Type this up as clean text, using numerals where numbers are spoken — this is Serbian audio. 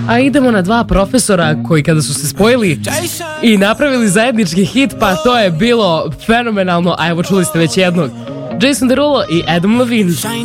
A idemo na dva profesora koji kada su se spojili i napravili zajednički hit, pa to je bilo fenomenalno. A evo čuli ste već jednog, Jason Derulo i Adam Levine.